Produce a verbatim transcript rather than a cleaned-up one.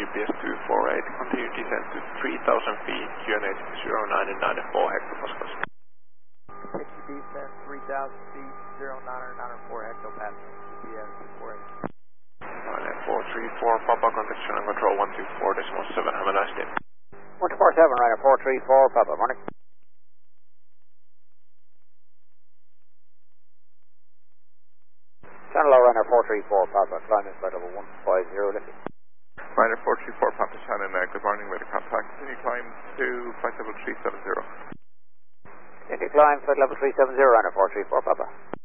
P S two four eight, continue descent to three thousand feet, Q N H zero nine nine four hectopascals. Continue descent three thousand feet, zero nine nine four hectopascals, G P S two four eight. nine four three four, Papa, contact channel control one two four decimal seven, have a nice day. one two four seven, Ryder four three four, Papa, morning. Channel low, runner four three four, Papa, climbing flight level one five zero, lifting. Ryder four three four, Papa Shannon, uh, good morning, way to contact. Continue climb to flight level three seven zero. Continue climb, flight level three seven zero, runner four three four, Papa.